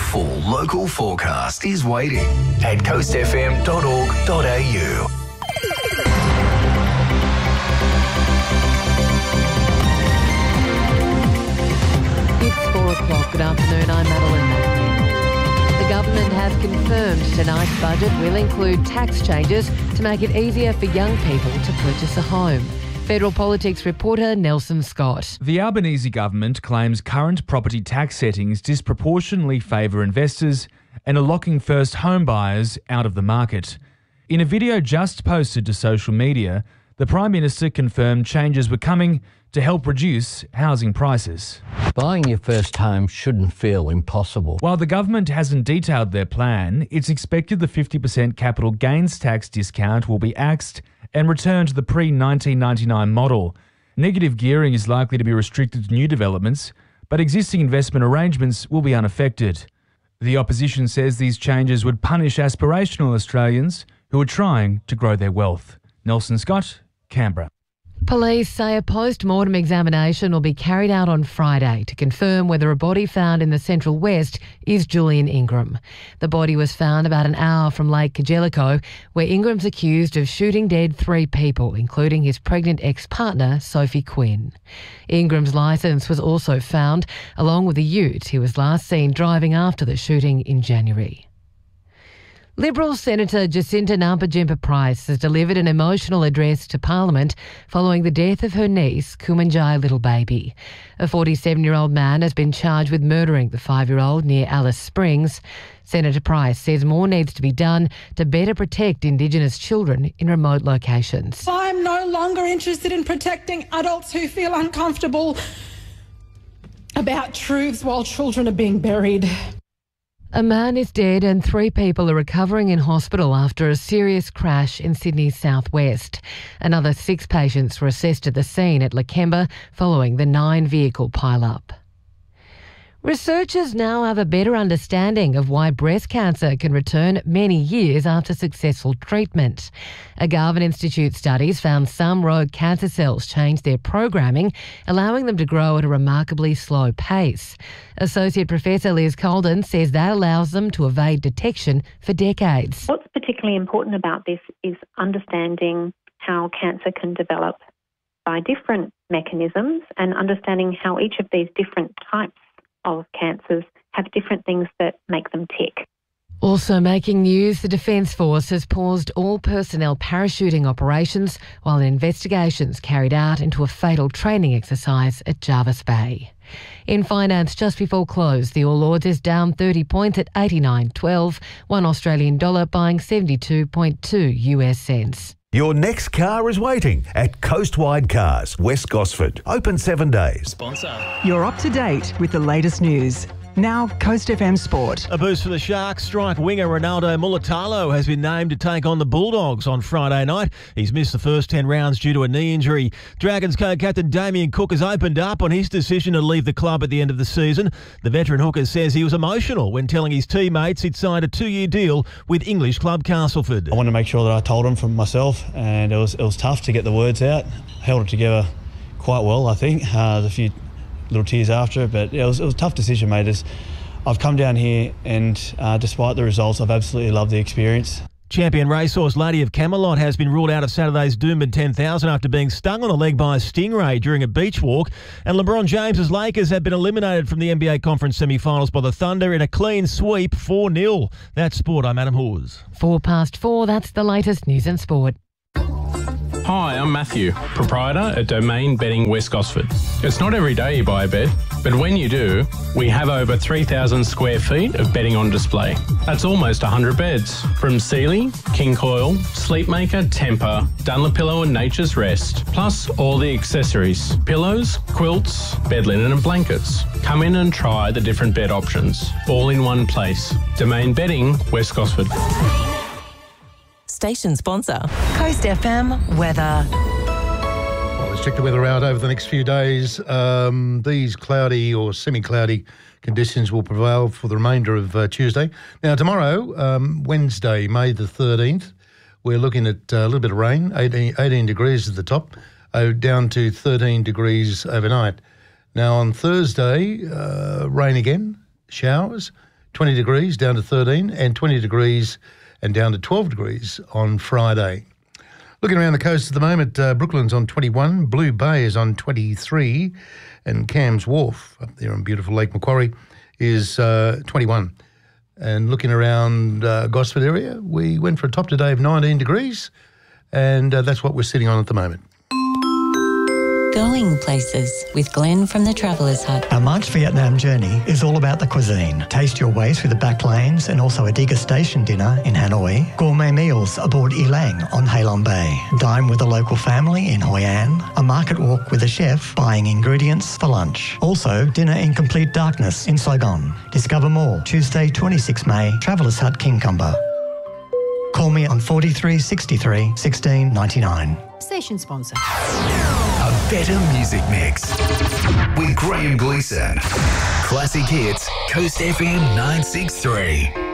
full local forecast is waiting at coastfm.org.au. It's 4 o'clock. Good afternoon. I'm Madeline Matthew. The government has confirmed tonight's budget will include tax changes to make it easier for young people to purchase a home. Federal Politics reporter Nelson Scott. The Albanese government claims current property tax settings disproportionately favour investors and are locking first home buyers out of the market. In a video just posted to social media, the Prime Minister confirmed changes were coming to help reduce housing prices. Buying your first home shouldn't feel impossible. While the government hasn't detailed their plan, it's expected the 50% capital gains tax discount will be axed and return to the pre-1999 model. Negative gearing is likely to be restricted to new developments, but existing investment arrangements will be unaffected. The opposition says these changes would punish aspirational Australians who are trying to grow their wealth. Nelson Scott, Canberra. Police say a post-mortem examination will be carried out on Friday to confirm whether a body found in the Central West is Julian Ingram. The body was found about an hour from Lake Kajelico, where Ingram's accused of shooting dead 3 people, including his pregnant ex-partner, Sophie Quinn. Ingram's licence was also found, along with a ute he was last seen driving after the shooting in January. Liberal Senator Jacinta Nampijinpa-Price has delivered an emotional address to Parliament following the death of her niece, Kumanjai Little Baby. A 47-year-old man has been charged with murdering the 5-year-old near Alice Springs. Senator Price says more needs to be done to better protect Indigenous children in remote locations. I'm no longer interested in protecting adults who feel uncomfortable about truths while children are being buried. A man is dead and 3 people are recovering in hospital after a serious crash in Sydney's southwest. Another 6 patients were assessed at the scene at Lakemba following the 9-vehicle pile-up. Researchers now have a better understanding of why breast cancer can return many years after successful treatment. A Garvan Institute studies found some rogue cancer cells change their programming, allowing them to grow at a remarkably slow pace. Associate Professor Liz Colden says that allows them to evade detection for decades. What's particularly important about this is understanding how cancer can develop by different mechanisms and understanding how each of these different types of cancers have different things that make them tick. Also making news, the Defence Force has paused all personnel parachuting operations while an investigation is carried out into a fatal training exercise at Jervis Bay. In finance, just before close, the All Ords is down 30 points at 89.12, $1 Australian dollar buying 72.2 US cents. Your next car is waiting at Coastwide Cars, West Gosford. Open 7 days. Sponsor. You're up to date with the latest news. Now, Coast FM Sport. A boost for the Sharks. Strike winger Ronaldo Mulitalo has been named to take on the Bulldogs on Friday night. He's missed the first 10 rounds due to a knee injury. Dragons co-captain Damien Cook has opened up on his decision to leave the club at the end of the season. The veteran hooker says he was emotional when telling his teammates he'd signed a 2-year deal with English club Castleford. I wanted to make sure that I told him from myself, and it was tough to get the words out. Held it together quite well, I think. There's a few little tears after it, but it was a tough decision, mate. I've come down here and despite the results, I've absolutely loved the experience. Champion racehorse Lady of Camelot has been ruled out of Saturday's Doomben 10,000 after being stung on the leg by a stingray during a beach walk. And LeBron James's Lakers have been eliminated from the NBA Conference semi-finals by the Thunder in a clean sweep, 4-0. That's sport. I'm Adam Hawes. 4:04, that's the latest news and sport. Hi, I'm Matthew, proprietor at Domain Bedding West Gosford. It's not every day you buy a bed, but when you do, we have over 3,000 square feet of bedding on display. That's almost 100 beds, from Sealy, King Coil, Sleepmaker, Tempur, Dunlopillow and Nature's Rest, plus all the accessories, pillows, quilts, bed linen and blankets. Come in and try the different bed options, all in one place. Domain Bedding West Gosford. Station sponsor, Coast FM weather. Well, let's check the weather out over the next few days. These cloudy or semi-cloudy conditions will prevail for the remainder of Tuesday. Now, tomorrow, Wednesday, May the 13th, we're looking at a little bit of rain, 18 degrees at the top, down to 13 degrees overnight. Now, on Thursday, rain again, showers, 20 degrees down to 13, and 20 degrees and down to 12 degrees on Friday. Looking around the coast at the moment, Brooklyn's on 21, Blue Bay is on 23, and Cam's Wharf up there on beautiful Lake Macquarie is 21. And looking around Gosford area, we went for a top today of 19 degrees, and that's what we're sitting on at the moment. Going places with Glenn from the Travellers Hut. Our March Vietnam journey is all about the cuisine. Taste your way through the back lanes and also a degustation dinner in Hanoi. Gourmet meals aboard Elang on Halong Bay. Dine with a local family in Hoi An. A market walk with a chef buying ingredients for lunch. Also, dinner in complete darkness in Saigon. Discover more Tuesday, 26 May, Travellers Hut, Kincumber. Call me on 43 63 16 99. Station sponsor. A better music mix with Graham Gleeson. Classic Hits, Coast FM 963.